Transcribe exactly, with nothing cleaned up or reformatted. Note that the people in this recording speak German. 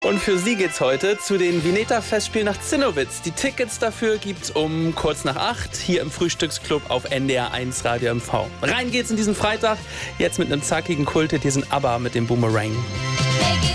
Und für Sie geht's heute zu den Vineta-Festspielen nach Zinnowitz. Die Tickets dafür gibt's um kurz nach acht hier im Frühstücksclub auf N D R eins Radio M V. Rein geht's in diesen Freitag, jetzt mit einem zackigen Kult, hier sind ABBA mit dem Boomerang.